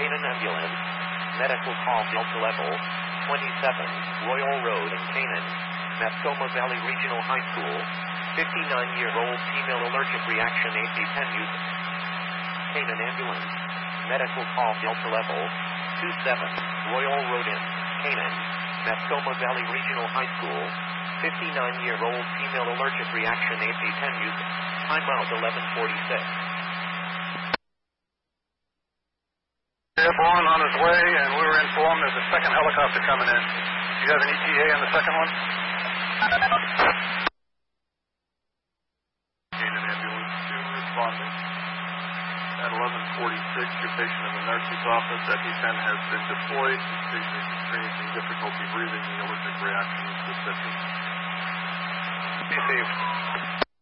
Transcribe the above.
Canaan Ambulance, medical call Delta Level 27, Royal Road in Canaan, Mascoma Valley Regional High School, 59-year-old female allergic reaction AP10 user. Canaan Ambulance, medical call Delta Level 27, Royal Road in Canaan, Mascoma Valley Regional High School, 59-year-old female allergic reaction AP10 user. Timeout 11:46. Airborne on his way, and we were informed there's a second helicopter coming in. Do you have an ETA on the second one? Canaan Ambulance 2 responding. At 11:46, your patient in the nurse's office. EpiPen has been deployed. This patient is experiencing difficulty breathing. The allergic reaction is persistent. Be safe.